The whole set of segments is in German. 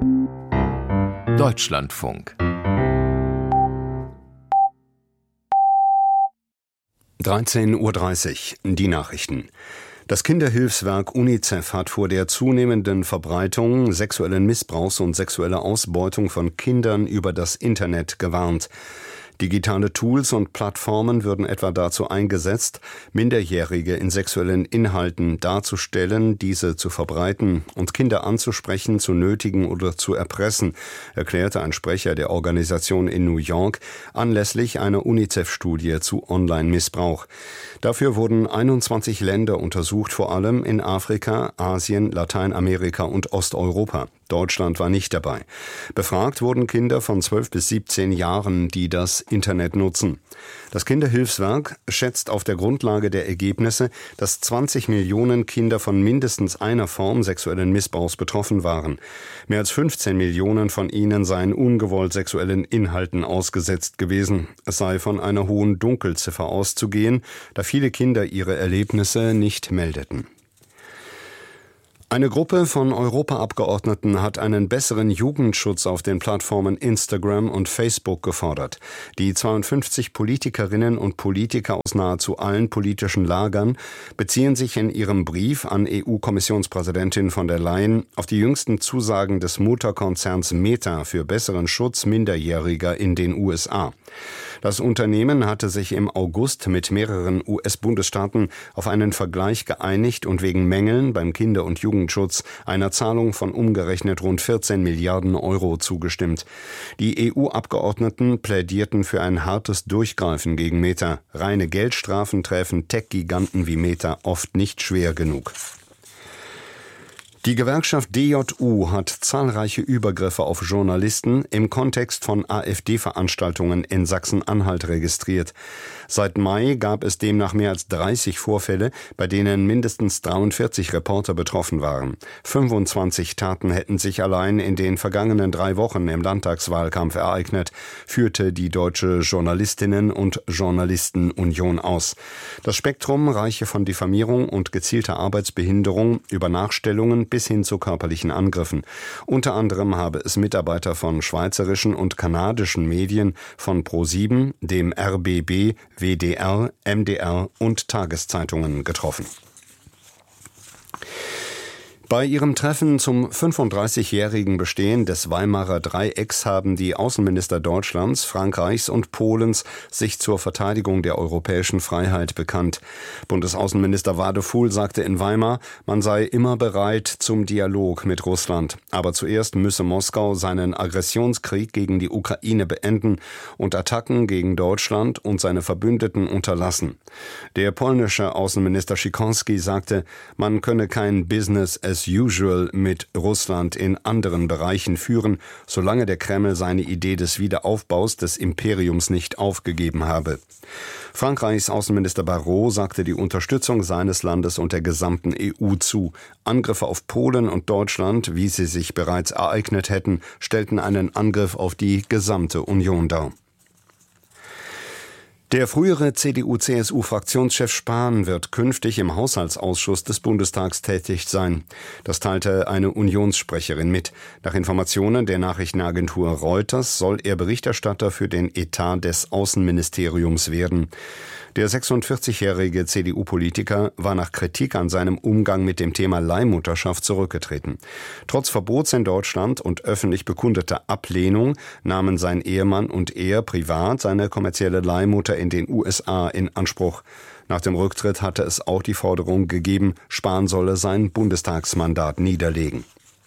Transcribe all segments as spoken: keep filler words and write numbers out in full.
Deutschlandfunk. dreizehn Uhr dreißig, die Nachrichten. Das Kinderhilfswerk UNICEF hat vor der zunehmenden Verbreitung sexuellen Missbrauchs und sexueller Ausbeutung von Kindern über das Internet gewarnt. Digitale Tools und Plattformen würden etwa dazu eingesetzt, Minderjährige in sexuellen Inhalten darzustellen, diese zu verbreiten und Kinder anzusprechen, zu nötigen oder zu erpressen, erklärte ein Sprecher der Organisation in New York anlässlich einer UNICEF-Studie zu Online-Missbrauch. Dafür wurden einundzwanzig Länder untersucht, vor allem in Afrika, Asien, Lateinamerika und Osteuropa. Deutschland war nicht dabei. Befragt wurden Kinder von zwölf bis siebzehn Jahren, die das Internet nutzen. Das Kinderhilfswerk schätzt auf der Grundlage der Ergebnisse, dass zwanzig Millionen Kinder von mindestens einer Form sexuellen Missbrauchs betroffen waren. Mehr als fünfzehn Millionen von ihnen seien ungewollt sexuellen Inhalten ausgesetzt gewesen. Es sei von einer hohen Dunkelziffer auszugehen, da viele Kinder ihre Erlebnisse nicht meldeten. Eine Gruppe von Europaabgeordneten hat einen besseren Jugendschutz auf den Plattformen Instagram und Facebook gefordert. Die zweiundfünfzig Politikerinnen und Politiker aus nahezu allen politischen Lagern beziehen sich in ihrem Brief an E U-Kommissionspräsidentin von der Leyen auf die jüngsten Zusagen des Mutterkonzerns Meta für besseren Schutz Minderjähriger in den U S A. Das Unternehmen hatte sich im August mit mehreren U S-Bundesstaaten auf einen Vergleich geeinigt und wegen Mängeln beim Kinder- und Jugendschutz einer Zahlung von umgerechnet rund vierzehn Milliarden Euro zugestimmt. Die E U-Abgeordneten plädierten für ein hartes Durchgreifen gegen Meta. Reine Geldstrafen treffen Tech-Giganten wie Meta oft nicht schwer genug. Die Gewerkschaft D J U hat zahlreiche Übergriffe auf Journalisten im Kontext von AfD-Veranstaltungen in Sachsen-Anhalt registriert. Seit Mai gab es demnach mehr als dreißig Vorfälle, bei denen mindestens dreiundvierzig Reporter betroffen waren. fünfundzwanzig Taten hätten sich allein in den vergangenen drei Wochen im Landtagswahlkampf ereignet, führte die Deutsche Journalistinnen- und Journalistenunion aus. Das Spektrum reiche von Diffamierung und gezielter Arbeitsbehinderung über Nachstellungen bis hin zu körperlichen Angriffen. Unter anderem habe es Mitarbeiter von schweizerischen und kanadischen Medien von ProSieben, dem R B B, W D R, M D R und Tageszeitungen getroffen. Bei ihrem Treffen zum fünfunddreißigjährigen Bestehen des Weimarer Dreiecks haben die Außenminister Deutschlands, Frankreichs und Polens sich zur Verteidigung der europäischen Freiheit bekannt. Bundesaußenminister Wadefuhl sagte in Weimar, man sei immer bereit zum Dialog mit Russland. Aber zuerst müsse Moskau seinen Aggressionskrieg gegen die Ukraine beenden und Attacken gegen Deutschland und seine Verbündeten unterlassen. Der polnische Außenminister Sikorski sagte, man könne kein Business as usual mit Russland in anderen Bereichen führen, solange der Kreml seine Idee des Wiederaufbaus des Imperiums nicht aufgegeben habe. Frankreichs Außenminister Barrot sagte die Unterstützung seines Landes und der gesamten E U zu. Angriffe auf Polen und Deutschland, wie sie sich bereits ereignet hätten, stellten einen Angriff auf die gesamte Union dar. Der frühere C D U C S U-Fraktionschef Spahn wird künftig im Haushaltsausschuss des Bundestags tätig sein. Das teilte eine Unionssprecherin mit. Nach Informationen der Nachrichtenagentur Reuters soll er Berichterstatter für den Etat des Außenministeriums werden. Der sechsundvierzigjährige C D U-Politiker war nach Kritik an seinem Umgang mit dem Thema Leihmutterschaft zurückgetreten. Trotz Verbots in Deutschland und öffentlich bekundeter Ablehnung nahmen sein Ehemann und er privat seine kommerzielle Leihmutter in den U S A in Anspruch. Nach dem Rücktritt hatte es auch die Forderung gegeben, Spahn solle sein Bundestagsmandat niederlegen.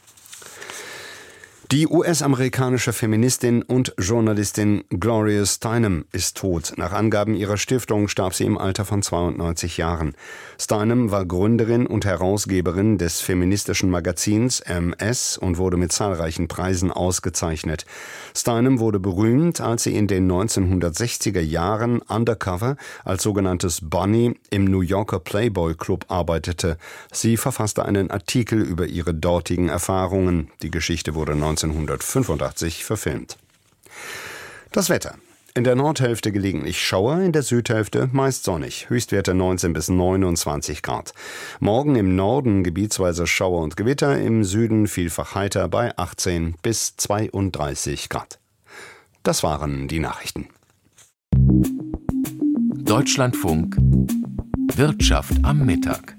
Die U S-amerikanische Feministin und Journalistin Gloria Steinem ist tot. Nach Angaben ihrer Stiftung starb sie im Alter von zweiundneunzig Jahren. Steinem war Gründerin und Herausgeberin des feministischen Magazins M S und wurde mit zahlreichen Preisen ausgezeichnet. Steinem wurde berühmt, als sie in den neunzehnhundertsechziger Jahren undercover als sogenanntes Bunny im New Yorker Playboy Club arbeitete. Sie verfasste einen Artikel über ihre dortigen Erfahrungen. Die Geschichte wurde neunzehnhundertfünfundachtzig verfilmt. Das Wetter. In der Nordhälfte gelegentlich Schauer, in der Südhälfte meist sonnig. Höchstwerte neunzehn bis neunundzwanzig Grad. Morgen im Norden gebietsweise Schauer und Gewitter, im Süden vielfach heiter bei achtzehn bis zweiunddreißig Grad. Das waren die Nachrichten. Deutschlandfunk Wirtschaft am Mittag.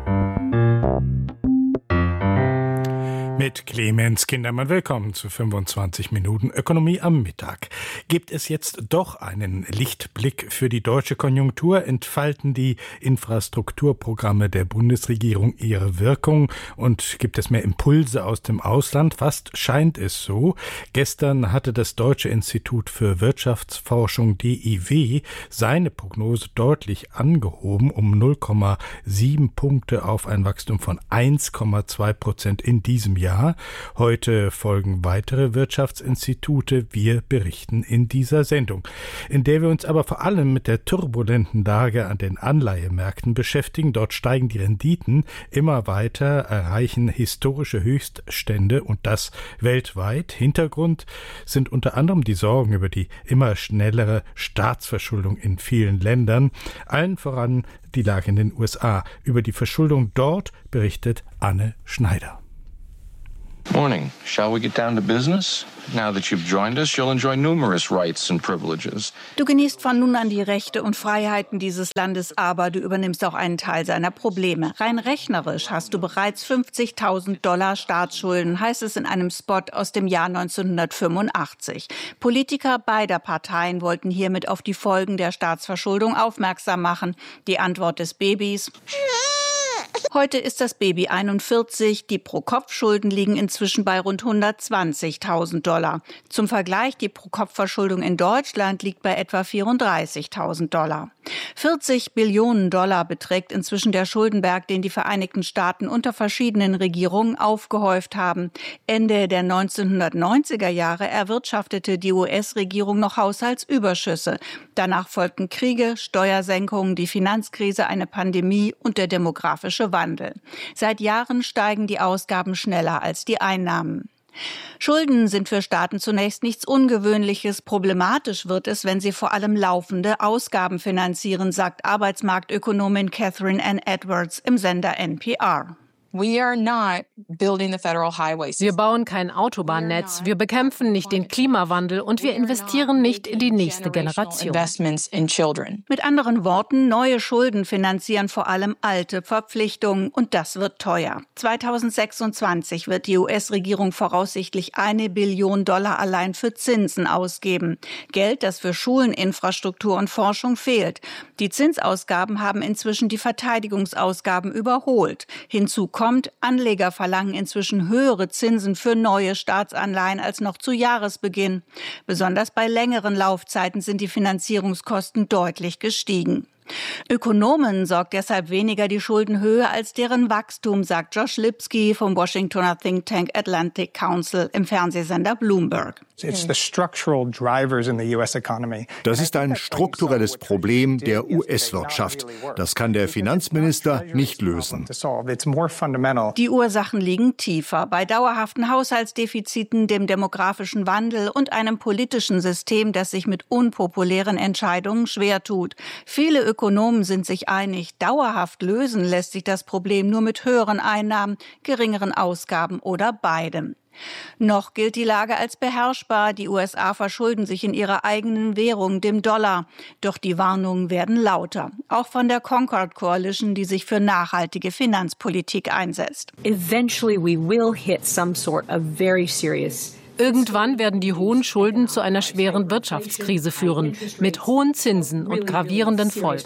Mit Clemens Kindermann willkommen zu fünfundzwanzig Minuten Ökonomie am Mittag. Gibt es jetzt doch einen Lichtblick für die deutsche Konjunktur? Entfalten die Infrastrukturprogramme der Bundesregierung ihre Wirkung? Und gibt es mehr Impulse aus dem Ausland? Fast scheint es so. Gestern hatte das Deutsche Institut für Wirtschaftsforschung D I W seine Prognose deutlich angehoben um null Komma sieben Punkte auf ein Wachstum von eins Komma zwei Prozent in diesem Jahr. Heute folgen weitere Wirtschaftsinstitute. Wir berichten in dieser Sendung, in der wir uns aber vor allem mit der turbulenten Lage an den Anleihemärkten beschäftigen. Dort steigen die Renditen immer weiter, erreichen historische Höchststände und das weltweit. Hintergrund sind unter anderem die Sorgen über die immer schnellere Staatsverschuldung in vielen Ländern, allen voran die Lage in den U S A. Über die Verschuldung dort berichtet Anne Schneider. Morning. Shall we get down to business? Now that you've joined us, you'll enjoy numerous rights and privileges. Du genießt von nun an die Rechte und Freiheiten dieses Landes, aber du übernimmst auch einen Teil seiner Probleme. Rein rechnerisch hast du bereits fünfzigtausend Dollar Staatsschulden, heißt es in einem Spot aus dem Jahr neunzehnhundertfünfundachtzig. Politiker beider Parteien wollten hiermit auf die Folgen der Staatsverschuldung aufmerksam machen. Die Antwort des Babys: Heute ist das Baby einundvierzig, die Pro-Kopf-Schulden liegen inzwischen bei rund hundertzwanzigtausend Dollar. Zum Vergleich, die Pro-Kopf-Verschuldung in Deutschland liegt bei etwa vierunddreißigtausend Dollar. vierzig Billionen Dollar beträgt inzwischen der Schuldenberg, den die Vereinigten Staaten unter verschiedenen Regierungen aufgehäuft haben. Ende der neunzehnhundertneunziger Jahre erwirtschaftete die U S-Regierung noch Haushaltsüberschüsse. Danach folgten Kriege, Steuersenkungen, die Finanzkrise, eine Pandemie und der demografische Wandel. Seit Jahren steigen die Ausgaben schneller als die Einnahmen. Schulden sind für Staaten zunächst nichts Ungewöhnliches. Problematisch wird es, wenn sie vor allem laufende Ausgaben finanzieren, sagt Arbeitsmarktökonomin Catherine Ann Edwards im Sender N P R. Wir bauen kein Autobahnnetz, wir bekämpfen nicht den Klimawandel und wir investieren nicht in die nächste Generation. Mit anderen Worten, neue Schulden finanzieren vor allem alte Verpflichtungen und das wird teuer. zweitausendsechsundzwanzig wird die U S-Regierung voraussichtlich eine Billion Dollar allein für Zinsen ausgeben. Geld, das für Schulen, Infrastruktur und Forschung fehlt. Die Zinsausgaben haben inzwischen die Verteidigungsausgaben überholt. Hinzu kommt, Anleger verlangen inzwischen höhere Zinsen für neue Staatsanleihen als noch zu Jahresbeginn. Besonders bei längeren Laufzeiten sind die Finanzierungskosten deutlich gestiegen. Ökonomen sorgt deshalb weniger die Schuldenhöhe als deren Wachstum, sagt Josh Lipsky vom Washingtoner Think Tank Atlantic Council im Fernsehsender Bloomberg. Das ist ein strukturelles Problem der U S-Wirtschaft. Das kann der Finanzminister nicht lösen. Die Ursachen liegen tiefer. Bei dauerhaften Haushaltsdefiziten, dem demografischen Wandel und einem politischen System, das sich mit unpopulären Entscheidungen schwer tut. Viele Ökonomen sind sich einig, dauerhaft lösen lässt sich das Problem nur mit höheren Einnahmen, geringeren Ausgaben oder beidem. Noch gilt die Lage als beherrschbar. Die U S A verschulden sich in ihrer eigenen Währung, dem Dollar. Doch die Warnungen werden lauter. Auch von der Concord Coalition, die sich für nachhaltige Finanzpolitik einsetzt. Eventually we will hit some sort of very serious Irgendwann werden die hohen Schulden zu einer schweren Wirtschaftskrise führen, mit hohen Zinsen und gravierenden Folgen.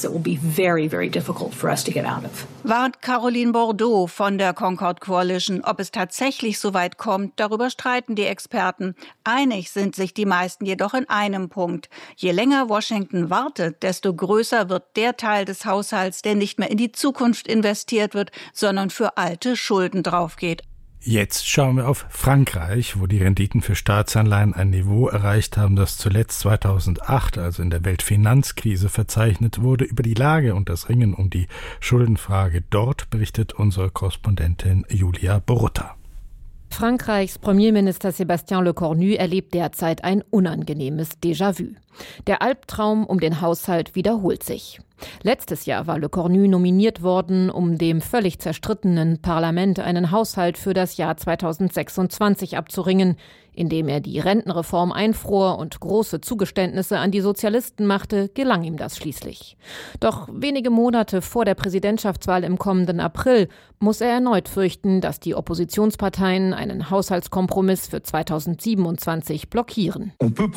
Warnt Caroline Bordeaux von der Concord Coalition. Ob es tatsächlich so weit kommt, darüber streiten die Experten. Einig sind sich die meisten jedoch in einem Punkt. Je länger Washington wartet, desto größer wird der Teil des Haushalts, der nicht mehr in die Zukunft investiert wird, sondern für alte Schulden draufgeht. Jetzt schauen wir auf Frankreich, wo die Renditen für Staatsanleihen ein Niveau erreicht haben, das zuletzt zweitausendacht, also in der Weltfinanzkrise, verzeichnet wurde. Über die Lage und das Ringen um die Schuldenfrage dort berichtet unsere Korrespondentin Julia Borutta. Frankreichs Premierminister Sébastien Lecornu erlebt derzeit ein unangenehmes Déjà-vu. Der Albtraum um den Haushalt wiederholt sich. Letztes Jahr war Lecornu nominiert worden, um dem völlig zerstrittenen Parlament einen Haushalt für das Jahr zweitausendsechsundzwanzig abzuringen, indem er die Rentenreform einfror und große Zugeständnisse an die Sozialisten machte, gelang ihm das schließlich. Doch wenige Monate vor der Präsidentschaftswahl im kommenden April muss er erneut fürchten, dass die Oppositionsparteien einen Haushaltskompromiss für zweitausendsiebenundzwanzig blockieren.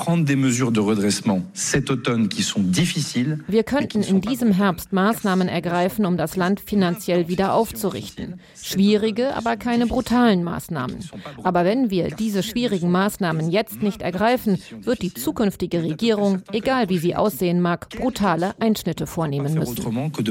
Wir könnten in diesem Herbst Maßnahmen ergreifen, um das Land finanziell wieder aufzurichten. Schwierige, aber keine brutalen Maßnahmen. Aber wenn wir diese schwierigen Maßnahmen jetzt nicht ergreifen, wird die zukünftige Regierung, egal wie sie aussehen mag, brutale Einschnitte vornehmen müssen.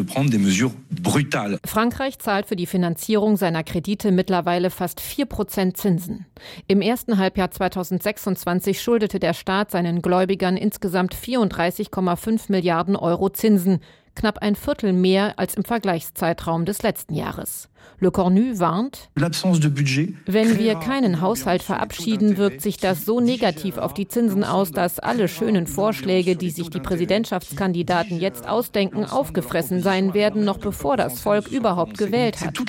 Frankreich zahlt für die Finanzierung seiner Kredite mittlerweile fast vier Prozent Zinsen. Im ersten Halbjahr zweitausendsechsundzwanzig schuldete der Staat seinen Gläubigern insgesamt vierunddreißig Komma fünf Milliarden Euro Zinsen, knapp ein Viertel mehr als im Vergleichszeitraum des letzten Jahres. Lecornu warnt, wenn wir keinen Haushalt verabschieden, wirkt sich das so negativ auf die Zinsen aus, dass alle schönen Vorschläge, die sich die Präsidentschaftskandidaten jetzt ausdenken, aufgefressen sein werden, noch bevor das Volk überhaupt gewählt hat.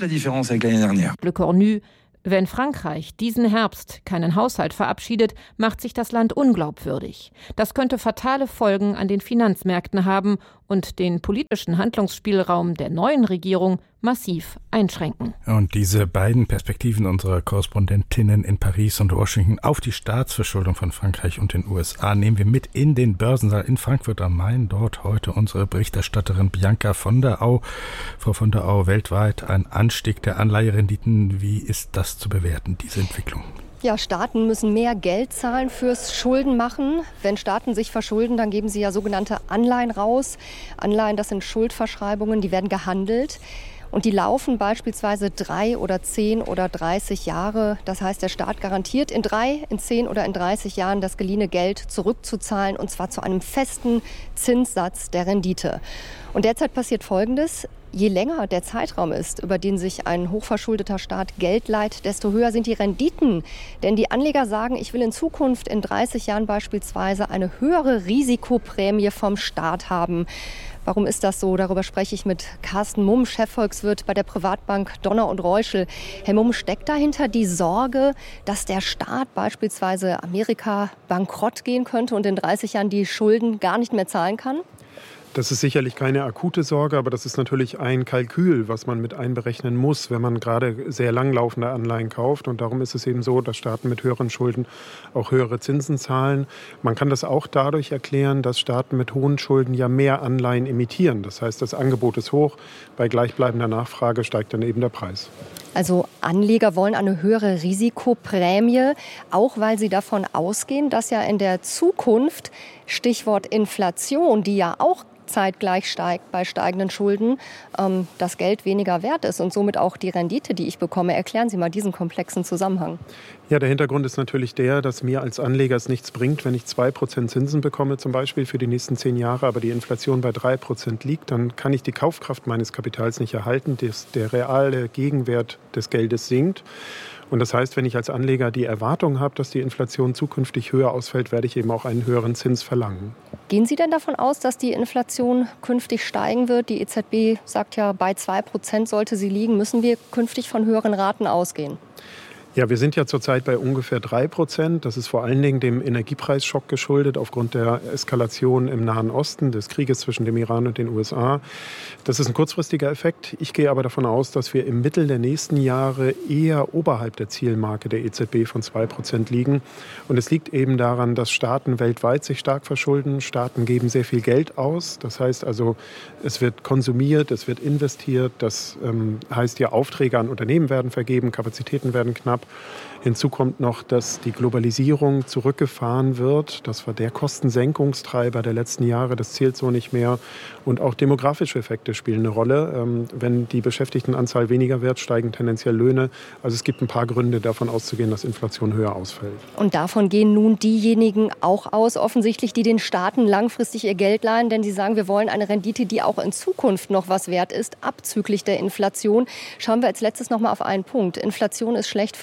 Lecornu: Wenn Frankreich diesen Herbst keinen Haushalt verabschiedet, macht sich das Land unglaubwürdig. Das könnte fatale Folgen an den Finanzmärkten haben und den politischen Handlungsspielraum der neuen Regierung massiv einschränken. Und diese beiden Perspektiven unserer Korrespondentinnen in Paris und Washington auf die Staatsverschuldung von Frankreich und den U S A nehmen wir mit in den Börsensaal in Frankfurt am Main. Dort heute unsere Berichterstatterin Bianca von der Au. Frau von der Au, weltweit ein Anstieg der Anleiherenditen. Wie ist das zu bewerten, diese Entwicklung? Ja, Staaten müssen mehr Geld zahlen fürs Schuldenmachen. Wenn Staaten sich verschulden, dann geben sie ja sogenannte Anleihen raus. Anleihen, das sind Schuldverschreibungen, die werden gehandelt. Und die laufen beispielsweise drei oder zehn oder dreißig Jahre. Das heißt, der Staat garantiert in drei, in zehn oder in dreißig Jahren das geliehene Geld zurückzuzahlen, und zwar zu einem festen Zinssatz der Rendite. Und derzeit passiert Folgendes: Je länger der Zeitraum ist, über den sich ein hochverschuldeter Staat Geld leiht, desto höher sind die Renditen. Denn die Anleger sagen, ich will in Zukunft in dreißig Jahren beispielsweise eine höhere Risikoprämie vom Staat haben. Warum ist das so? Darüber spreche ich mit Carsten Mumm, Chefvolkswirt bei der Privatbank Donner und Reuschel. Herr Mumm, steckt dahinter die Sorge, dass der Staat beispielsweise Amerika bankrott gehen könnte und in dreißig Jahren die Schulden gar nicht mehr zahlen kann? Das ist sicherlich keine akute Sorge, aber das ist natürlich ein Kalkül, was man mit einberechnen muss, wenn man gerade sehr langlaufende Anleihen kauft. Und darum ist es eben so, dass Staaten mit höheren Schulden auch höhere Zinsen zahlen. Man kann das auch dadurch erklären, dass Staaten mit hohen Schulden ja mehr Anleihen emittieren. Das heißt, das Angebot ist hoch, bei gleichbleibender Nachfrage steigt dann eben der Preis. Also Anleger wollen eine höhere Risikoprämie, auch weil sie davon ausgehen, dass ja in der Zukunft, Stichwort Inflation, die ja auch zeitgleich steigt bei steigenden Schulden, ähm, das Geld weniger wert ist und somit auch die Rendite, die ich bekomme. Erklären Sie mal diesen komplexen Zusammenhang. Ja, der Hintergrund ist natürlich der, dass mir als Anleger es nichts bringt, wenn ich zwei Prozent Zinsen bekomme, zum Beispiel für die nächsten zehn Jahre, aber die Inflation bei drei Prozent liegt, dann kann ich die Kaufkraft meines Kapitals nicht erhalten. Der reale Gegenwert des Geldes sinkt. Und das heißt, wenn ich als Anleger die Erwartung habe, dass die Inflation zukünftig höher ausfällt, werde ich eben auch einen höheren Zins verlangen. Gehen Sie denn davon aus, dass die Inflation künftig steigen wird? Die E Z B sagt ja, bei zwei Prozent sollte sie liegen. Müssen wir künftig von höheren Raten ausgehen? Ja, wir sind ja zurzeit bei ungefähr drei Prozent. Das ist vor allen Dingen dem Energiepreisschock geschuldet aufgrund der Eskalation im Nahen Osten, des Krieges zwischen dem Iran und den U S A. Das ist ein kurzfristiger Effekt. Ich gehe aber davon aus, dass wir im Mittel der nächsten Jahre eher oberhalb der Zielmarke der E Z B von zwei Prozent liegen. Und es liegt eben daran, dass Staaten weltweit sich stark verschulden. Staaten geben sehr viel Geld aus. Das heißt also, es wird konsumiert, es wird investiert. Das ähm, heißt ja, Aufträge an Unternehmen werden vergeben, Kapazitäten werden knapp. Hinzu kommt noch, dass die Globalisierung zurückgefahren wird. Das war der Kostensenkungstreiber der letzten Jahre. Das zählt so nicht mehr. Und auch demografische Effekte spielen eine Rolle. Wenn die Beschäftigtenanzahl weniger wird, steigen tendenziell Löhne. Also es gibt ein paar Gründe, davon auszugehen, dass Inflation höher ausfällt. Und davon gehen nun diejenigen auch aus, offensichtlich, die den Staaten langfristig ihr Geld leihen. Denn sie sagen, wir wollen eine Rendite, die auch in Zukunft noch was wert ist, abzüglich der Inflation. Schauen wir als letztes noch mal auf einen Punkt. Inflation ist schlecht für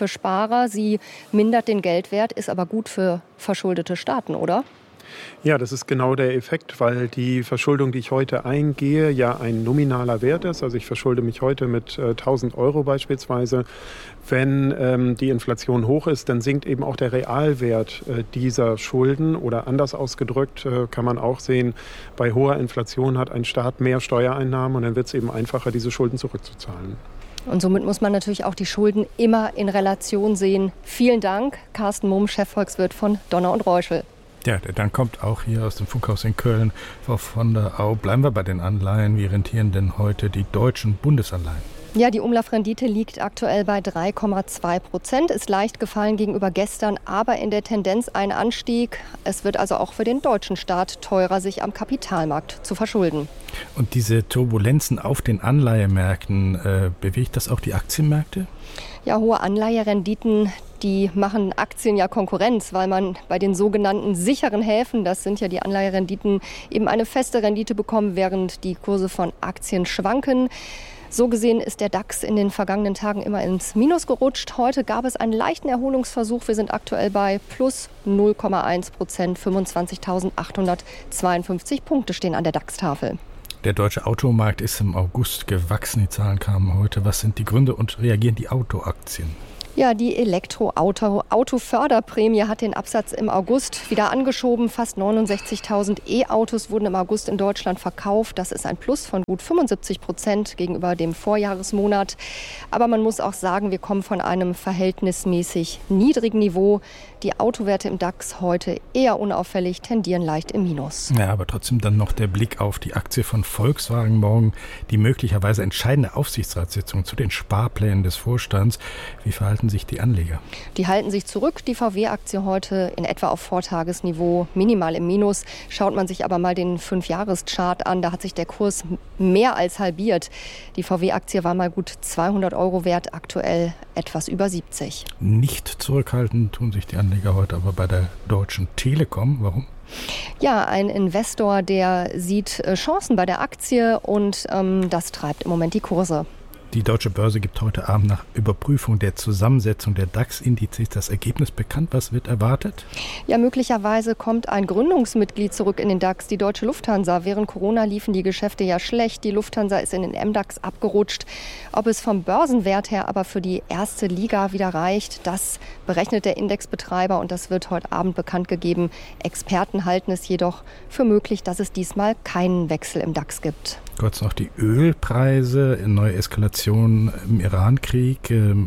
für Sparer, sie mindert den Geldwert, ist aber gut für verschuldete Staaten, oder? Ja, das ist genau der Effekt, weil die Verschuldung, die ich heute eingehe, ja ein nominaler Wert ist. Also ich verschulde mich heute mit äh, tausend Euro beispielsweise. Wenn ähm, die Inflation hoch ist, dann sinkt eben auch der Realwert äh, dieser Schulden. Oder anders ausgedrückt äh, kann man auch sehen, bei hoher Inflation hat ein Staat mehr Steuereinnahmen und dann wird es eben einfacher, diese Schulden zurückzuzahlen. Und somit muss man natürlich auch die Schulden immer in Relation sehen. Vielen Dank, Carsten Mumm, Chefvolkswirt von Donner und Reuschel. Ja, der Dank kommt auch hier aus dem Funkhaus in Köln. Frau von der Au, bleiben wir bei den Anleihen. Wie rentieren denn heute die deutschen Bundesanleihen? Ja, die Umlaufrendite liegt aktuell bei drei Komma zwei Prozent, ist leicht gefallen gegenüber gestern, aber in der Tendenz ein Anstieg. Es wird also auch für den deutschen Staat teurer, sich am Kapitalmarkt zu verschulden. Und diese Turbulenzen auf den Anleihemärkten, äh, bewegt das auch die Aktienmärkte? Ja, hohe Anleiherenditen, die machen Aktien ja Konkurrenz, weil man bei den sogenannten sicheren Häfen, das sind ja die Anleiherenditen, eben eine feste Rendite bekommt, während die Kurse von Aktien schwanken. So gesehen ist der DAX in den vergangenen Tagen immer ins Minus gerutscht. Heute gab es einen leichten Erholungsversuch. Wir sind aktuell bei plus null Komma eins Prozent. fünfundzwanzigtausendachthundertzweiundfünfzig Punkte stehen an der DAX-Tafel. Der deutsche Automarkt ist im August gewachsen. Die Zahlen kamen heute. Was sind die Gründe und reagieren die Autoaktien? Ja, die Elektroauto-Förderprämie hat den Absatz im August wieder angeschoben. Fast neunundsechzigtausend E-Autos wurden im August in Deutschland verkauft. Das ist ein Plus von gut fünfundsiebzig Prozent gegenüber dem Vorjahresmonat. Aber man muss auch sagen, wir kommen von einem verhältnismäßig niedrigen Niveau. Die Autowerte im DAX heute eher unauffällig, tendieren leicht im Minus. Ja, aber trotzdem dann noch der Blick auf die Aktie von Volkswagen morgen. Die möglicherweise entscheidende Aufsichtsratssitzung zu den Sparplänen des Vorstands. Wie verhalten sich die Anleger? Die halten sich zurück. Die V W-Aktie heute in etwa auf Vortagesniveau, minimal im Minus. Schaut man sich aber mal den fünf-Jahres-Chart an, da hat sich der Kurs mehr als halbiert. Die V W-Aktie war mal gut zweihundert Euro wert, aktuell etwas über siebzig. Nicht zurückhalten tun sich die Anleger heute aber bei der Deutschen Telekom. Warum? Ja, ein Investor, der sieht Chancen bei der Aktie und ähm, das treibt im Moment die Kurse. Die Deutsche Börse gibt heute Abend nach Überprüfung der Zusammensetzung der DAX-Indizes das Ergebnis bekannt. Was wird erwartet? Ja, möglicherweise kommt ein Gründungsmitglied zurück in den DAX, die Deutsche Lufthansa. Während Corona liefen die Geschäfte ja schlecht. Die Lufthansa ist in den M DAX abgerutscht. Ob es vom Börsenwert her aber für die erste Liga wieder reicht, das berechnet der Indexbetreiber und das wird heute Abend bekannt gegeben. Experten halten es jedoch für möglich, dass es diesmal keinen Wechsel im DAX gibt. Kurz noch die Ölpreise, neue Eskalation im Irankrieg.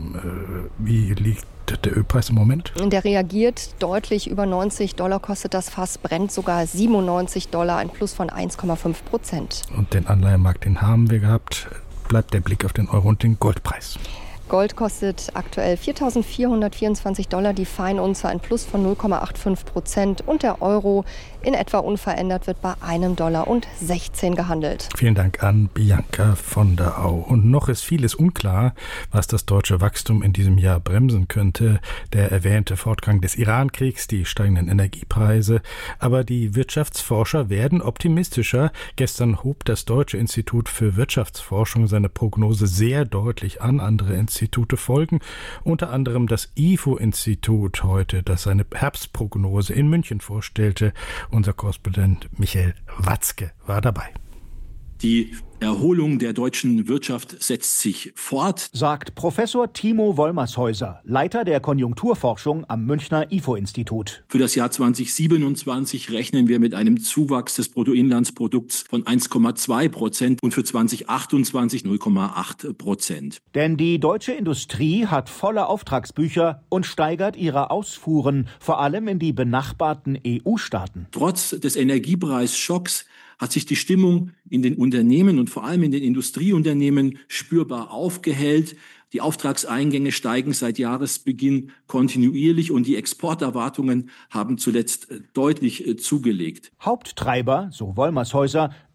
Wie liegt der Ölpreis im Moment? Der reagiert deutlich, über neunzig Dollar kostet das Fass, Brent sogar siebenundneunzig Dollar, ein Plus von eins Komma fünf Prozent. Und den Anleihenmarkt, den haben wir gehabt. Bleibt der Blick auf den Euro und den Goldpreis. Gold kostet aktuell viertausendvierhundertvierundzwanzig Dollar, die Feinunze ein Plus von null Komma fünfundachtzig Prozent und der Euro in etwa unverändert wird bei einem Dollar und sechzehn gehandelt. Vielen Dank an Bianca von der Au. Und noch ist vieles unklar, was das deutsche Wachstum in diesem Jahr bremsen könnte. Der erwähnte Fortgang des Irankriegs, die steigenden Energiepreise. Aber die Wirtschaftsforscher werden optimistischer. Gestern hob das Deutsche Institut für Wirtschaftsforschung seine Prognose sehr deutlich an. Andere Institute folgen, unter anderem das I F O-Institut heute, das seine Herbstprognose in München vorstellte. Unser Korrespondent Michael Watzke war dabei. Die Erholung der deutschen Wirtschaft setzt sich fort, sagt Professor Timo Wollmershäuser, Leiter der Konjunkturforschung am Münchner I F O-Institut. Für das Jahr zweitausendsiebenundzwanzig rechnen wir mit einem Zuwachs des Bruttoinlandsprodukts von eins Komma zwei Prozent und für zweitausendachtundzwanzig null Komma acht Prozent. Denn die deutsche Industrie hat volle Auftragsbücher und steigert ihre Ausfuhren, vor allem in die benachbarten E U-Staaten. Trotz des Energiepreisschocks hat sich die Stimmung in den Unternehmen und vor allem in den Industrieunternehmen spürbar aufgehellt. Die Auftragseingänge steigen seit Jahresbeginn kontinuierlich und die Exporterwartungen haben zuletzt deutlich zugelegt. Haupttreiber, so Wollmershäuser,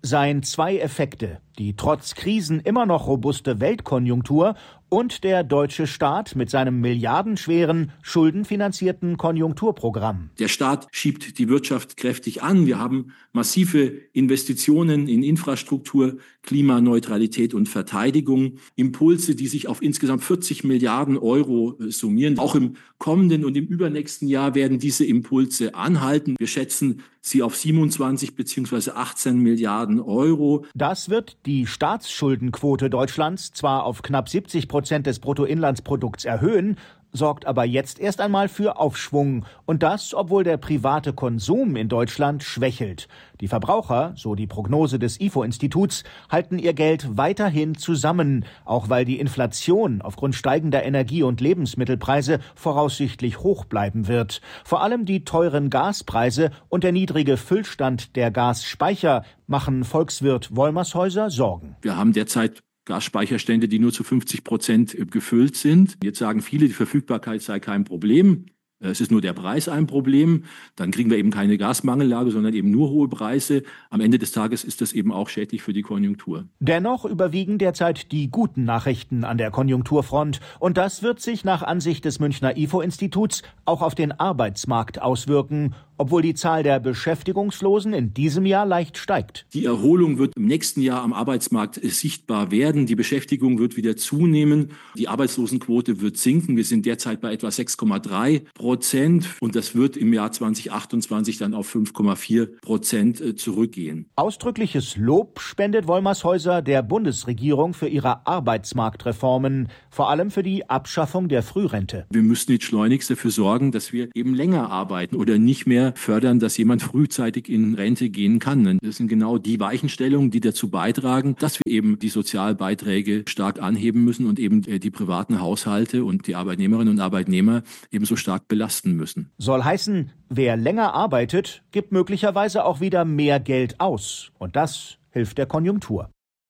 seien zwei Effekte: die trotz Krisen immer noch robuste Weltkonjunktur und der deutsche Staat mit seinem milliardenschweren, schuldenfinanzierten Konjunkturprogramm. Der Staat schiebt die Wirtschaft kräftig an. Wir haben massive Investitionen in Infrastruktur, Klimaneutralität und Verteidigung. Impulse, die sich auf insgesamt vierzig Milliarden Euro summieren. Auch im kommenden und im übernächsten Jahr werden diese Impulse anhalten. Wir schätzen sie auf siebenundzwanzig bzw. achtzehn Milliarden Euro. Das wird die Staatsschuldenquote Deutschlands zwar auf knapp siebzig Prozent des Bruttoinlandsprodukts erhöhen, sorgt aber jetzt erst einmal für Aufschwung. Und das, obwohl der private Konsum in Deutschland schwächelt. Die Verbraucher, so die Prognose des I F O-Instituts, halten ihr Geld weiterhin zusammen, auch weil die Inflation aufgrund steigender Energie- und Lebensmittelpreise voraussichtlich hoch bleiben wird. Vor allem die teuren Gaspreise und der niedrige Füllstand der Gasspeicher machen Volkswirt Wolmershäuser Sorgen. Wir haben derzeit Gasspeicherstände, die nur zu fünfzig Prozent gefüllt sind. Jetzt sagen viele, die Verfügbarkeit sei kein Problem. Es ist nur der Preis ein Problem. Dann kriegen wir eben keine Gasmangellage, sondern eben nur hohe Preise. Am Ende des Tages ist das eben auch schädlich für die Konjunktur. Dennoch überwiegen derzeit die guten Nachrichten an der Konjunkturfront. Und das wird sich nach Ansicht des Münchner I F O-Instituts auch auf den Arbeitsmarkt auswirken, obwohl die Zahl der Beschäftigungslosen in diesem Jahr leicht steigt. Die Erholung wird im nächsten Jahr am Arbeitsmarkt sichtbar werden. Die Beschäftigung wird wieder zunehmen. Die Arbeitslosenquote wird sinken. Wir sind derzeit bei etwa sechs Komma drei Prozent und das wird im Jahr zweitausendachtundzwanzig dann auf fünf Komma vier Prozent zurückgehen. Ausdrückliches Lob spendet Wolmershäuser der Bundesregierung für ihre Arbeitsmarktreformen, vor allem für die Abschaffung der Frührente. Wir müssen jetzt schleunigst dafür sorgen, dass wir eben länger arbeiten oder nicht mehr fördern, dass jemand frühzeitig in Rente gehen kann. Das sind genau die Weichenstellungen, die dazu beitragen, dass wir eben die Sozialbeiträge stark anheben müssen und eben die privaten Haushalte und die Arbeitnehmerinnen und Arbeitnehmer ebenso stark belasten müssen. Soll heißen, wer länger arbeitet, gibt möglicherweise auch wieder mehr Geld aus. Und das hilft der Konjunktur.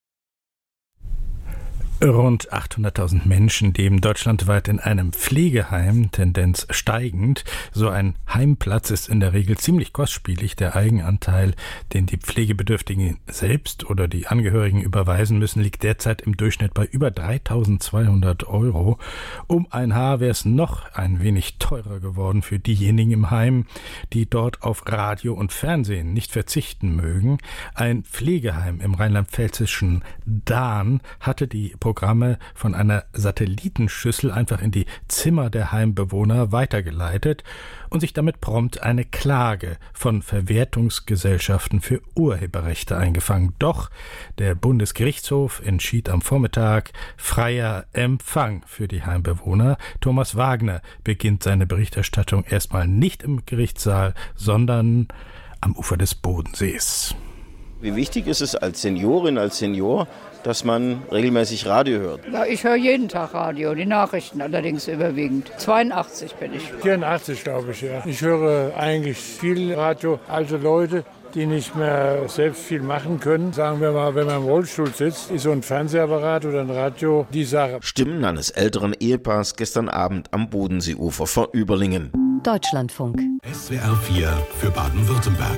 Rund achthunderttausend Menschen leben deutschlandweit in einem Pflegeheim, Tendenz steigend. So ein Heimplatz ist in der Regel ziemlich kostspielig. Der Eigenanteil, den die Pflegebedürftigen selbst oder die Angehörigen überweisen müssen, liegt derzeit im Durchschnitt bei über dreitausendzweihundert Euro. Um ein Haar wäre es noch ein wenig teurer geworden für diejenigen im Heim, die dort auf Radio und Fernsehen nicht verzichten mögen. Ein Pflegeheim im rheinland-pfälzischen Dahn hatte die Programme von einer Satellitenschüssel einfach in die Zimmer der Heimbewohner weitergeleitet und sich damit prompt eine Klage von Verwertungsgesellschaften für Urheberrechte eingefangen. Doch der Bundesgerichtshof entschied am Vormittag freier Empfang für die Heimbewohner. Thomas Wagner beginnt seine Berichterstattung erstmal nicht im Gerichtssaal, sondern am Ufer des Bodensees. Wie wichtig ist es als Seniorin, als Senior, dass man regelmäßig Radio hört? Ja, ich höre jeden Tag Radio, die Nachrichten allerdings überwiegend. zweiundachtzig bin ich. vierundachtzig glaube ich, ja. Ich höre eigentlich viel Radio, alte Leute, die nicht mehr selbst viel machen können. Sagen wir mal, wenn man im Rollstuhl sitzt, ist so ein Fernsehapparat oder ein Radio die Sache. Stimmen eines älteren Ehepaars gestern Abend am Bodenseeufer vor Überlingen. Deutschlandfunk. S W R vier für Baden-Württemberg.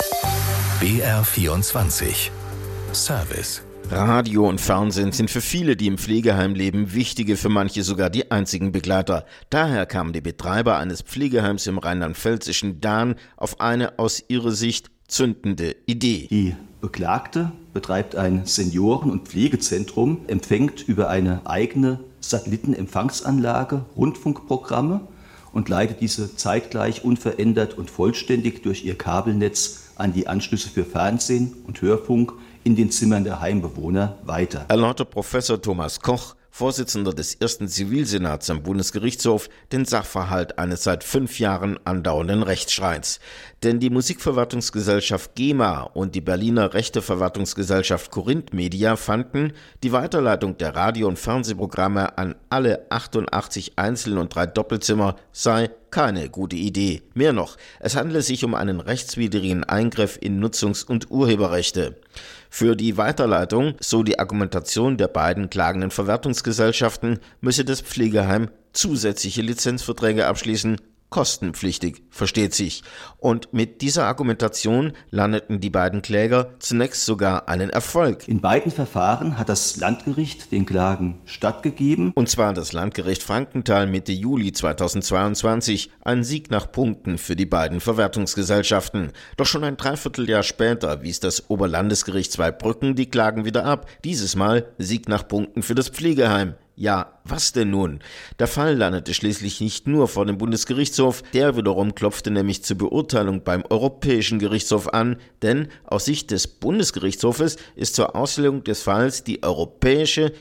B R vierundzwanzig. Service. Radio und Fernsehen sind für viele, die im Pflegeheim leben, wichtige, für manche sogar die einzigen Begleiter. Daher kamen die Betreiber eines Pflegeheims im rheinland-pfälzischen Dahn auf eine aus ihrer Sicht zündende Idee. Die Beklagte betreibt ein Senioren- und Pflegezentrum, empfängt über eine eigene Satellitenempfangsanlage Rundfunkprogramme und leitet diese zeitgleich unverändert und vollständig durch ihr Kabelnetz an die Anschlüsse für Fernsehen und Hörfunk in den Zimmern der Heimbewohner weiter. Erläutert Professor Thomas Koch, Vorsitzender des ersten Zivilsenats am Bundesgerichtshof, den Sachverhalt eines seit fünf Jahren andauernden Rechtsstreits. Denn die Musikverwertungsgesellschaft GEMA und die Berliner Rechteverwertungsgesellschaft Corinth Media fanden, die Weiterleitung der Radio- und Fernsehprogramme an alle achtundachtzig Einzel- und drei Doppelzimmer sei keine gute Idee. Mehr noch, es handele sich um einen rechtswidrigen Eingriff in Nutzungs- und Urheberrechte. Für die Weiterleitung, so die Argumentation der beiden klagenden Verwertungsgesellschaften, müsse das Pflegeheim zusätzliche Lizenzverträge abschließen, kostenpflichtig, versteht sich. Und mit dieser Argumentation landeten die beiden Kläger zunächst sogar einen Erfolg. In beiden Verfahren hat das Landgericht den Klagen stattgegeben. Und zwar das Landgericht Frankenthal Mitte Juli zweitausendzweiundzwanzig. Ein Sieg nach Punkten für die beiden Verwertungsgesellschaften. Doch schon ein Dreivierteljahr später wies das Oberlandesgericht Zweibrücken die Klagen wieder ab. Dieses Mal Sieg nach Punkten für das Pflegeheim. Ja, was denn nun? Der Fall landete schließlich nicht nur vor dem Bundesgerichtshof, der wiederum klopfte nämlich zur Beurteilung beim Europäischen Gerichtshof an, denn aus Sicht des Bundesgerichtshofes ist zur Auslegung des Falls die Europäische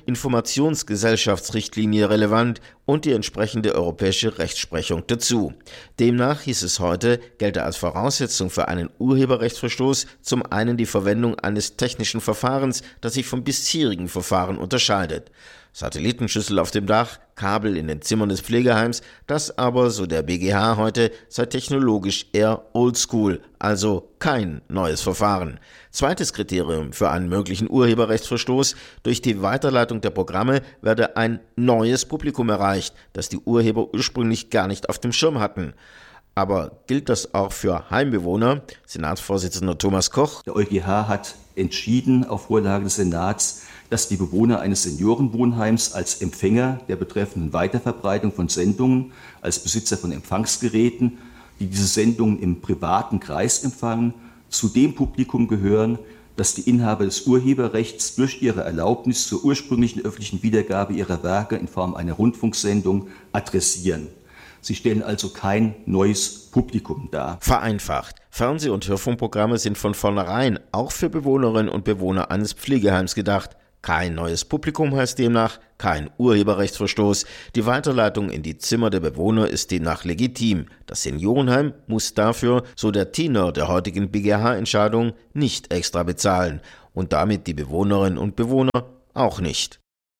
Informationsgesellschaftsrichtlinie relevant und die entsprechende europäische Rechtsprechung dazu. Demnach, hieß es heute, gelte als Voraussetzung für einen Urheberrechtsverstoß zum einen die Verwendung eines technischen Verfahrens, das sich vom bisherigen Verfahren unterscheidet. Satellitenschüssel auf dem Dach, Kabel in den Zimmern des Pflegeheims, das aber, so der B G H heute, sei technologisch eher oldschool, also kein neues Verfahren. Zweites Kriterium für einen möglichen Urheberrechtsverstoß: durch die Weiterleitung der Programme werde ein neues Publikum erreicht, das die Urheber ursprünglich gar nicht auf dem Schirm hatten. Aber gilt das auch für Heimbewohner? Senatsvorsitzender Thomas Koch. Der EuGH hat entschieden auf Vorlage des Senats, dass die Bewohner eines Seniorenwohnheims als Empfänger der betreffenden Weiterverbreitung von Sendungen, als Besitzer von Empfangsgeräten, die diese Sendungen im privaten Kreis empfangen, zu dem Publikum gehören, das die Inhaber des Urheberrechts durch ihre Erlaubnis zur ursprünglichen öffentlichen Wiedergabe ihrer Werke in Form einer Rundfunksendung adressieren. Sie stellen also kein neues Publikum dar. Vereinfacht: Fernseh- und Hörfunkprogramme sind von vornherein auch für Bewohnerinnen und Bewohner eines Pflegeheims gedacht. Kein neues Publikum heißt demnach kein Urheberrechtsverstoß. Die Weiterleitung in die Zimmer der Bewohner ist demnach legitim. Das Seniorenheim muss dafür, so der Tenor der heutigen B G H-Entscheidung, nicht extra bezahlen. Und damit die Bewohnerinnen und Bewohner auch nicht.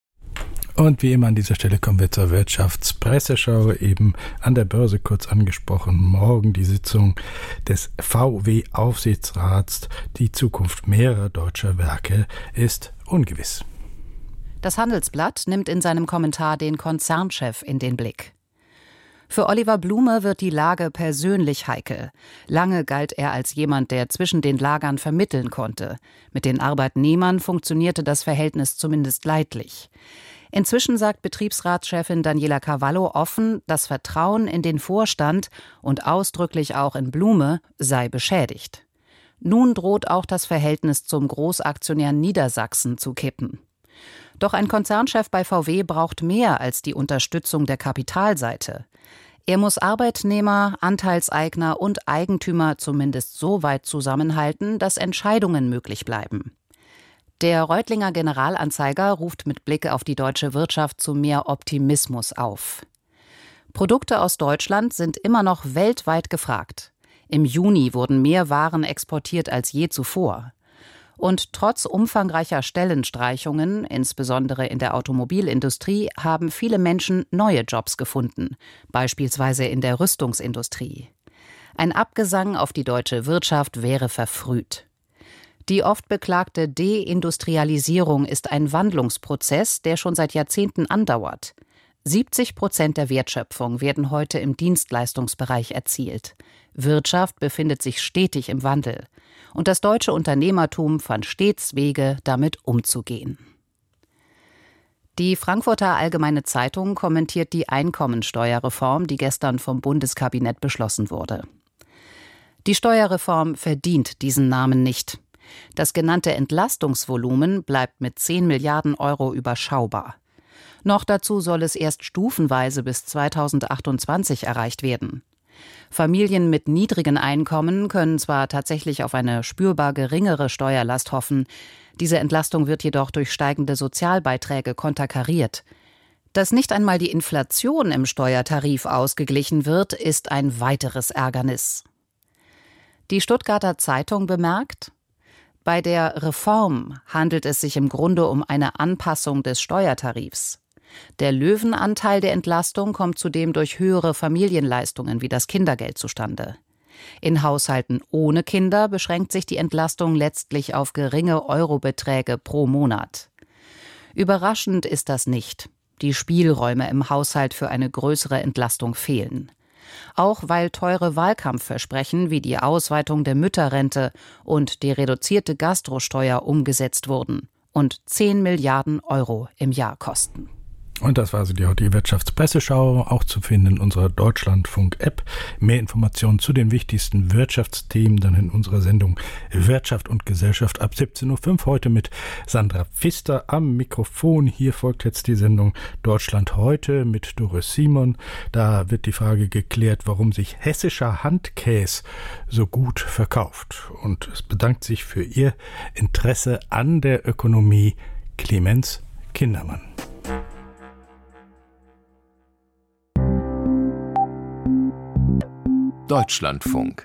Und wie immer an dieser Stelle kommen wir zur Wirtschaftspresseschau, eben an der Börse kurz angesprochen. Morgen die Sitzung des V W-Aufsichtsrats. Die Zukunft mehrerer deutscher Werke ist ungewiss. Das Handelsblatt nimmt in seinem Kommentar den Konzernchef in den Blick. Für Oliver Blume wird die Lage persönlich heikel. Lange galt er als jemand, der zwischen den Lagern vermitteln konnte. Mit den Arbeitnehmern funktionierte das Verhältnis zumindest leidlich. Inzwischen sagt Betriebsratschefin Daniela Cavallo offen, das Vertrauen in den Vorstand und ausdrücklich auch in Blume sei beschädigt. Nun droht auch das Verhältnis zum Großaktionär Niedersachsen zu kippen. Doch ein Konzernchef bei V W braucht mehr als die Unterstützung der Kapitalseite. Er muss Arbeitnehmer, Anteilseigner und Eigentümer zumindest so weit zusammenhalten, dass Entscheidungen möglich bleiben. Der Reutlinger Generalanzeiger ruft mit Blick auf die deutsche Wirtschaft zu mehr Optimismus auf. Produkte aus Deutschland sind immer noch weltweit gefragt. Im Juni wurden mehr Waren exportiert als je zuvor. Und trotz umfangreicher Stellenstreichungen, insbesondere in der Automobilindustrie, haben viele Menschen neue Jobs gefunden, beispielsweise in der Rüstungsindustrie. Ein Abgesang auf die deutsche Wirtschaft wäre verfrüht. Die oft beklagte Deindustrialisierung ist ein Wandlungsprozess, der schon seit Jahrzehnten andauert. siebzig Prozent der Wertschöpfung werden heute im Dienstleistungsbereich erzielt. Wirtschaft befindet sich stetig im Wandel. Und das deutsche Unternehmertum fand stets Wege, damit umzugehen. Die Frankfurter Allgemeine Zeitung kommentiert die Einkommensteuerreform, die gestern vom Bundeskabinett beschlossen wurde. Die Steuerreform verdient diesen Namen nicht. Das genannte Entlastungsvolumen bleibt mit zehn Milliarden Euro überschaubar. Noch dazu soll es erst stufenweise bis zweitausendachtundzwanzig erreicht werden. Familien mit niedrigen Einkommen können zwar tatsächlich auf eine spürbar geringere Steuerlast hoffen, diese Entlastung wird jedoch durch steigende Sozialbeiträge konterkariert. Dass nicht einmal die Inflation im Steuertarif ausgeglichen wird, ist ein weiteres Ärgernis. Die Stuttgarter Zeitung bemerkt: Bei der Reform handelt es sich im Grunde um eine Anpassung des Steuertarifs. Der Löwenanteil der Entlastung kommt zudem durch höhere Familienleistungen wie das Kindergeld zustande. In Haushalten ohne Kinder beschränkt sich die Entlastung letztlich auf geringe Eurobeträge pro Monat. Überraschend ist das nicht. Die Spielräume im Haushalt für eine größere Entlastung fehlen. Auch weil teure Wahlkampfversprechen wie die Ausweitung der Mütterrente und die reduzierte Gastrosteuer umgesetzt wurden und zehn Milliarden Euro im Jahr kosten. Und das war so die heutige Wirtschaftspresseschau, auch zu finden in unserer Deutschlandfunk-App. Mehr Informationen zu den wichtigsten Wirtschaftsthemen dann in unserer Sendung Wirtschaft und Gesellschaft ab siebzehn Uhr fünf heute mit Sandra Pfister am Mikrofon. Hier folgt jetzt die Sendung Deutschland heute mit Doris Simon. Da wird die Frage geklärt, warum sich hessischer Handkäse so gut verkauft. Und es bedankt sich für Ihr Interesse an der Ökonomie Clemens Kindermann. Deutschlandfunk.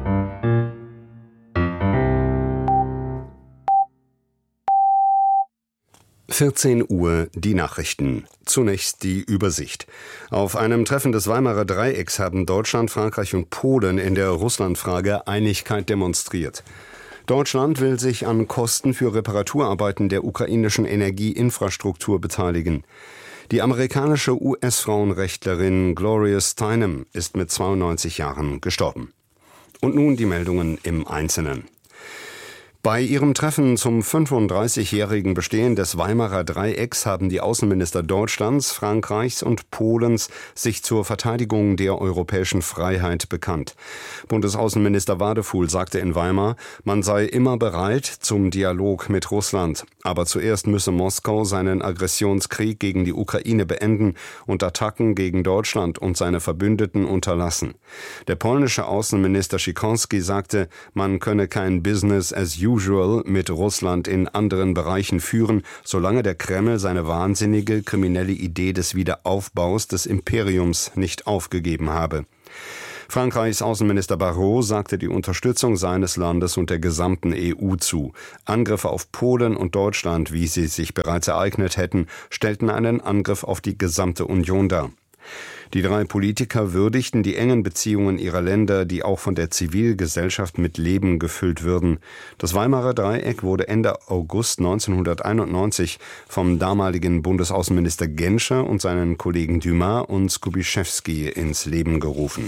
vierzehn Uhr die Nachrichten. Zunächst die Übersicht. Auf einem Treffen des Weimarer Dreiecks haben Deutschland, Frankreich und Polen in der Russlandfrage Einigkeit demonstriert. Deutschland will sich an Kosten für Reparaturarbeiten der ukrainischen Energieinfrastruktur beteiligen. Die amerikanische U S-Frauenrechtlerin Gloria Steinem ist mit zweiundneunzig Jahren gestorben. Und nun die Meldungen im Einzelnen. Bei ihrem Treffen zum fünfunddreißigjährigen Bestehen des Weimarer Dreiecks haben die Außenminister Deutschlands, Frankreichs und Polens sich zur Verteidigung der europäischen Freiheit bekannt. Bundesaußenminister Wadefuhl sagte in Weimar, man sei immer bereit zum Dialog mit Russland. Aber zuerst müsse Moskau seinen Aggressionskrieg gegen die Ukraine beenden und Attacken gegen Deutschland und seine Verbündeten unterlassen. Der polnische Außenminister Sikorski sagte, man könne kein Business as usual mit Russland in anderen Bereichen führen, solange der Kreml seine wahnsinnige kriminelle Idee des Wiederaufbaus des Imperiums nicht aufgegeben habe. Frankreichs Außenminister Barrot sagte die Unterstützung seines Landes und der gesamten E U zu. Angriffe auf Polen und Deutschland, wie sie sich bereits ereignet hätten, stellten einen Angriff auf die gesamte Union dar. Die drei Politiker würdigten die engen Beziehungen ihrer Länder, die auch von der Zivilgesellschaft mit Leben gefüllt würden. Das Weimarer Dreieck wurde Ende August neunzehnhunderteinundneunzig vom damaligen Bundesaußenminister Genscher und seinen Kollegen Dumas und Skubiszewski ins Leben gerufen.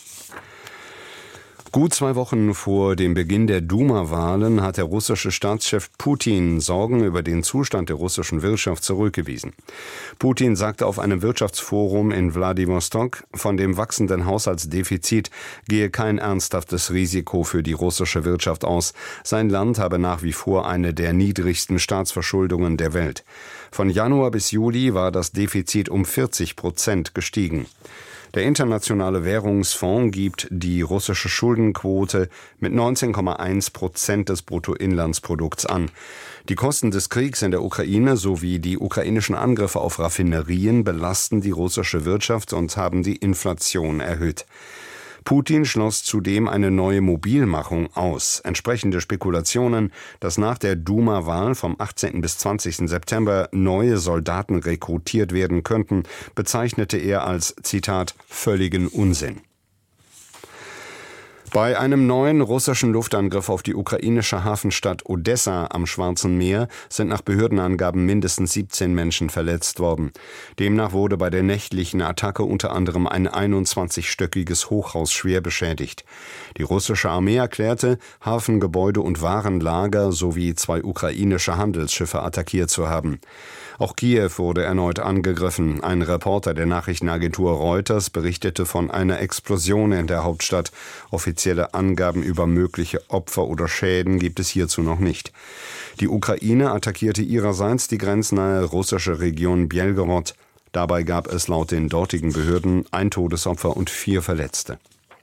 Gut zwei Wochen vor dem Beginn der Duma-Wahlen hat der russische Staatschef Putin Sorgen über den Zustand der russischen Wirtschaft zurückgewiesen. Putin sagte auf einem Wirtschaftsforum in Wladiwostok, von dem wachsenden Haushaltsdefizit gehe kein ernsthaftes Risiko für die russische Wirtschaft aus. Sein Land habe nach wie vor eine der niedrigsten Staatsverschuldungen der Welt. Von Januar bis Juli war das Defizit um vierzig Prozent gestiegen. Der Internationale Währungsfonds gibt die russische Schuldenquote mit neunzehn Komma eins Prozent des Bruttoinlandsprodukts an. Die Kosten des Kriegs in der Ukraine sowie die ukrainischen Angriffe auf Raffinerien belasten die russische Wirtschaft und haben die Inflation erhöht. Putin schloss zudem eine neue Mobilmachung aus. Entsprechende Spekulationen, dass nach der Duma-Wahl vom achtzehnten bis zwanzigsten September neue Soldaten rekrutiert werden könnten, bezeichnete er als, Zitat, völligen Unsinn. Bei einem neuen russischen Luftangriff auf die ukrainische Hafenstadt Odessa am Schwarzen Meer sind nach Behördenangaben mindestens siebzehn Menschen verletzt worden. Demnach wurde bei der nächtlichen Attacke unter anderem ein einundzwanzigstöckiges Hochhaus schwer beschädigt. Die russische Armee erklärte, Hafengebäude und Warenlager sowie zwei ukrainische Handelsschiffe attackiert zu haben. Auch Kiew wurde erneut angegriffen. Ein Reporter der Nachrichtenagentur Reuters berichtete von einer Explosion in der Hauptstadt. Offizielle Angaben über mögliche Opfer oder Schäden gibt es hierzu noch nicht. Die Ukraine attackierte ihrerseits die grenznahe russische Region Belgorod. Dabei gab es laut den dortigen Behörden ein Todesopfer und vier Verletzte.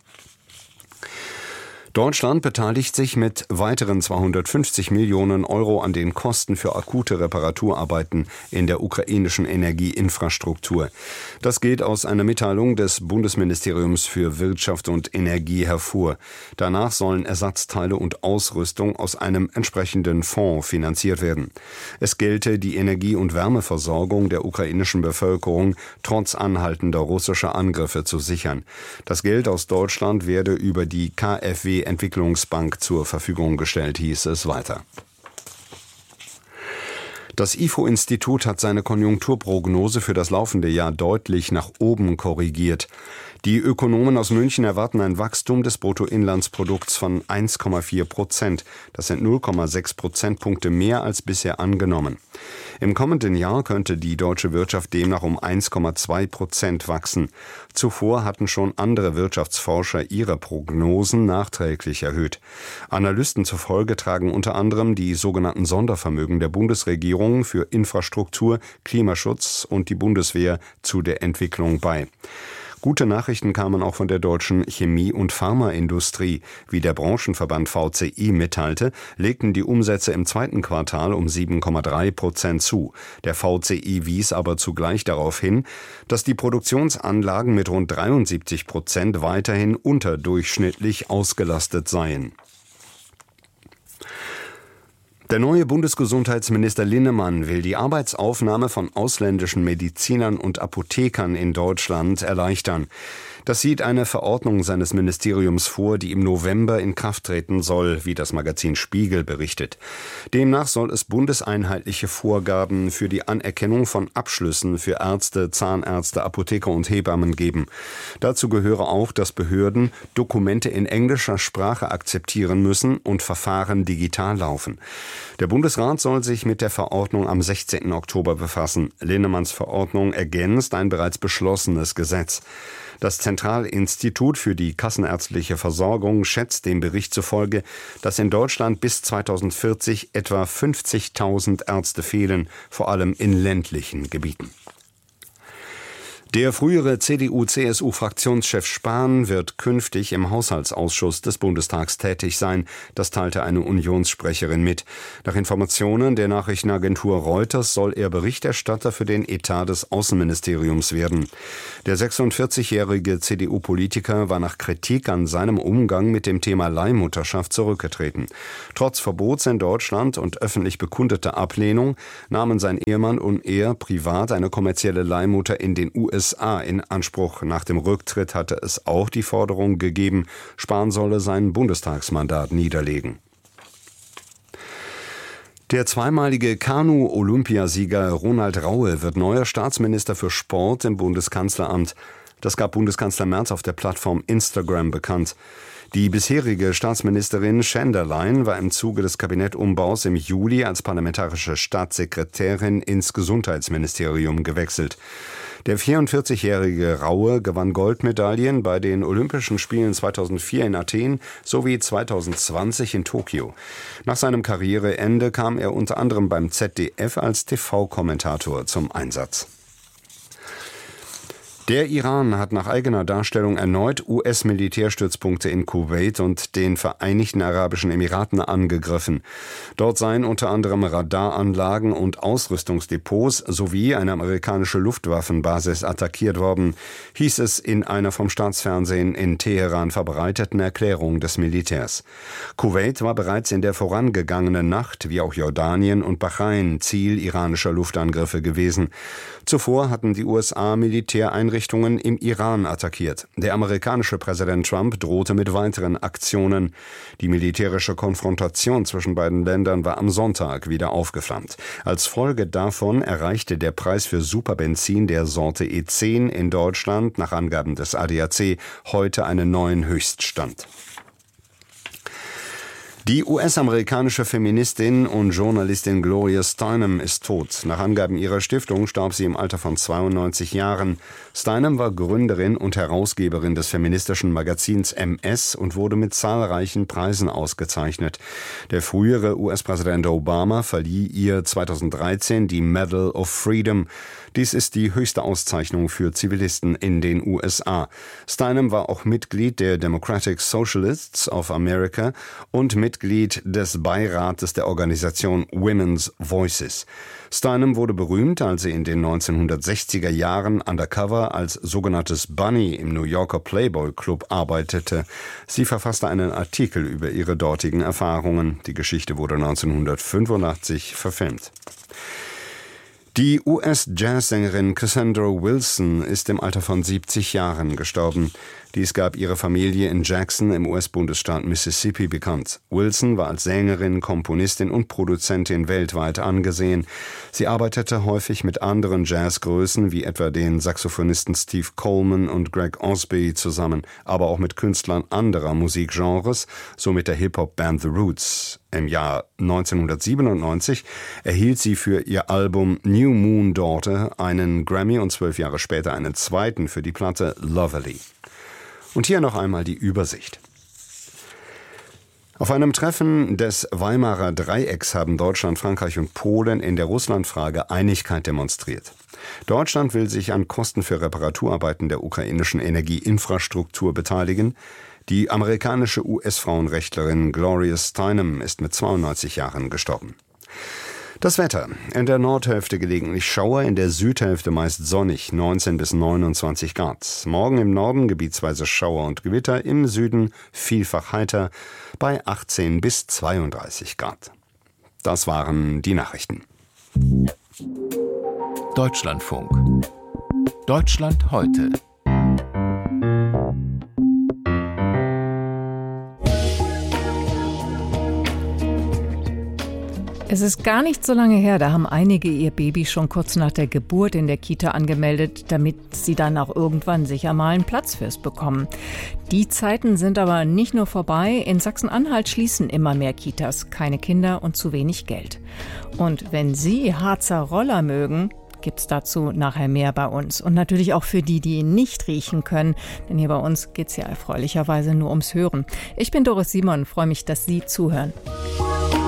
Deutschland beteiligt sich mit weiteren zweihundertfünfzig Millionen Euro an den Kosten für akute Reparaturarbeiten in der ukrainischen Energieinfrastruktur. Das geht aus einer Mitteilung des Bundesministeriums für Wirtschaft und Energie hervor. Danach sollen Ersatzteile und Ausrüstung aus einem entsprechenden Fonds finanziert werden. Es gelte die Energie- und Wärmeversorgung der ukrainischen Bevölkerung trotz anhaltender russischer Angriffe zu sichern. Das Geld aus Deutschland werde über die K f W Entwicklungsbank zur Verfügung gestellt, hieß es weiter. Das I F O-Institut hat seine Konjunkturprognose für das laufende Jahr deutlich nach oben korrigiert. Die Ökonomen aus München erwarten ein Wachstum des Bruttoinlandsprodukts von eins Komma vier Prozent. Das sind null Komma sechs Prozentpunkte mehr als bisher angenommen. Im kommenden Jahr könnte die deutsche Wirtschaft demnach um eins Komma zwei Prozent wachsen. Zuvor hatten schon andere Wirtschaftsforscher ihre Prognosen nachträglich erhöht. Analysten zufolge tragen unter anderem die sogenannten Sondervermögen der Bundesregierung für Infrastruktur, Klimaschutz und die Bundeswehr zu der Entwicklung bei. Gute Nachrichten kamen auch von der deutschen Chemie- und Pharmaindustrie. Wie der Branchenverband V C I mitteilte, legten die Umsätze im zweiten Quartal um sieben Komma drei Prozent zu. Der V C I wies aber zugleich darauf hin, dass die Produktionsanlagen mit rund dreiundsiebzig Prozent weiterhin unterdurchschnittlich ausgelastet seien. Der neue Bundesgesundheitsminister Linnemann will die Arbeitsaufnahme von ausländischen Medizinern und Apothekern in Deutschland erleichtern. Das sieht eine Verordnung seines Ministeriums vor, die im November in Kraft treten soll, wie das Magazin Spiegel berichtet. Demnach soll es bundeseinheitliche Vorgaben für die Anerkennung von Abschlüssen für Ärzte, Zahnärzte, Apotheker und Hebammen geben. Dazu gehöre auch, dass Behörden Dokumente in englischer Sprache akzeptieren müssen und Verfahren digital laufen. Der Bundesrat soll sich mit der Verordnung am sechzehnten Oktober befassen. Linnemanns Verordnung ergänzt ein bereits beschlossenes Gesetz. Das Zentralinstitut für die kassenärztliche Versorgung schätzt dem Bericht zufolge, dass in Deutschland bis zweitausendvierzig etwa fünfzigtausend Ärzte fehlen, vor allem in ländlichen Gebieten. Der frühere C D U C S U-Fraktionschef Spahn wird künftig im Haushaltsausschuss des Bundestags tätig sein. Das teilte eine Unionssprecherin mit. Nach Informationen der Nachrichtenagentur Reuters soll er Berichterstatter für den Etat des Außenministeriums werden. Der sechsundvierzigjährige C D U-Politiker war nach Kritik an seinem Umgang mit dem Thema Leihmutterschaft zurückgetreten. Trotz Verbots in Deutschland und öffentlich bekundeter Ablehnung nahmen sein Ehemann und er privat eine kommerzielle Leihmutter in den U S A in Anspruch. Nach dem Rücktritt hatte es auch die Forderung gegeben, Spahn solle sein Bundestagsmandat niederlegen. Der zweimalige Kanu-Olympiasieger Ronald Raue wird neuer Staatsminister für Sport im Bundeskanzleramt. Das gab Bundeskanzler Merz auf der Plattform Instagram bekannt. Die bisherige Staatsministerin Schenderlein war im Zuge des Kabinettumbaus im Juli als parlamentarische Staatssekretärin ins Gesundheitsministerium gewechselt. Der vierundvierzigjährige Raue gewann Goldmedaillen bei den Olympischen Spielen zweitausendvier in Athen sowie zweitausendzwanzig in Tokio. Nach seinem Karriereende kam er unter anderem beim Z D F als T V-Kommentator zum Einsatz. Der Iran hat nach eigener Darstellung erneut U S-Militärstützpunkte in Kuwait und den Vereinigten Arabischen Emiraten angegriffen. Dort seien unter anderem Radaranlagen und Ausrüstungsdepots sowie eine amerikanische Luftwaffenbasis attackiert worden, hieß es in einer vom Staatsfernsehen in Teheran verbreiteten Erklärung des Militärs. Kuwait war bereits in der vorangegangenen Nacht, wie auch Jordanien und Bahrain, Ziel iranischer Luftangriffe gewesen. Zuvor hatten die U S A Militäreinrichtungen im Iran attackiert. Der amerikanische Präsident Trump drohte mit weiteren Aktionen. Die militärische Konfrontation zwischen beiden Ländern war am Sonntag wieder aufgeflammt. Als Folge davon erreichte der Preis für Superbenzin der Sorte E zehn in Deutschland nach Angaben des A D A C heute einen neuen Höchststand. Die U S-amerikanische Feministin und Journalistin Gloria Steinem ist tot. Nach Angaben ihrer Stiftung starb sie im Alter von zweiundneunzig Jahren. Steinem war Gründerin und Herausgeberin des feministischen Magazins M S und wurde mit zahlreichen Preisen ausgezeichnet. Der frühere U S-Präsident Obama verlieh ihr zweitausenddreizehn die Medal of Freedom. Dies ist die höchste Auszeichnung für Zivilisten in den U S A. Steinem war auch Mitglied der Democratic Socialists of America und Mitglied des Beirates der Organisation Women's Voices. Steinem wurde berühmt, als sie in den neunzehnhundertsechziger Jahren undercover als sogenanntes Bunny im New Yorker Playboy Club arbeitete. Sie verfasste einen Artikel über ihre dortigen Erfahrungen. Die Geschichte wurde neunzehnhundertfünfundachtzig verfilmt. Die U S-Jazzsängerin Cassandra Wilson ist im Alter von siebzig Jahren gestorben. Dies gab ihre Familie in Jackson im U S-Bundesstaat Mississippi bekannt. Wilson war als Sängerin, Komponistin und Produzentin weltweit angesehen. Sie arbeitete häufig mit anderen Jazzgrößen wie etwa den Saxophonisten Steve Coleman und Greg Osby zusammen, aber auch mit Künstlern anderer Musikgenres, so mit der Hip-Hop-Band The Roots. Im Jahr neunzehnhundertsiebenundneunzig erhielt sie für ihr Album New Moon Daughter einen Grammy und zwölf Jahre später einen zweiten für die Platte Lovely. Und hier noch einmal die Übersicht. Auf einem Treffen des Weimarer Dreiecks haben Deutschland, Frankreich und Polen in der Russlandfrage Einigkeit demonstriert. Deutschland will sich an Kosten für Reparaturarbeiten der ukrainischen Energieinfrastruktur beteiligen. Die amerikanische U S-Frauenrechtlerin Gloria Steinem ist mit zweiundneunzig Jahren gestorben. Das Wetter. In der Nordhälfte gelegentlich Schauer, in der Südhälfte meist sonnig, neunzehn bis neunundzwanzig Grad. Morgen im Norden gebietsweise Schauer und Gewitter, im Süden vielfach heiter bei achtzehn bis zweiunddreißig Grad. Das waren die Nachrichten. Deutschlandfunk. Deutschland heute. Es ist gar nicht so lange her, da haben einige ihr Baby schon kurz nach der Geburt in der Kita angemeldet, damit sie dann auch irgendwann sicher mal einen Platz fürs bekommen. Die Zeiten sind aber nicht nur vorbei. In Sachsen-Anhalt schließen immer mehr Kitas, keine Kinder und zu wenig Geld. Und wenn Sie Harzer Roller mögen, gibt's dazu nachher mehr bei uns. Und natürlich auch für die, die ihn nicht riechen können, denn hier bei uns geht's ja erfreulicherweise nur ums Hören. Ich bin Doris Simon, freue mich, dass Sie zuhören.